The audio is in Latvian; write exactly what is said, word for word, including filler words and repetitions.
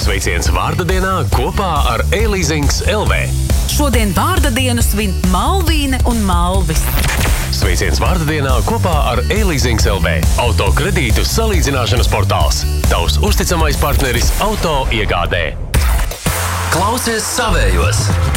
Sveiciens vārda dienā kopā ar E-Leasings L V. Šodien vārda dienu svin Malvīne un Malvis. Sveiciens vārda dienā kopā ar E-Leasings L V. Auto kredītu salīdzināšanas portāls. Tavs uzticamais partneris auto iegādē. Klausies savējos!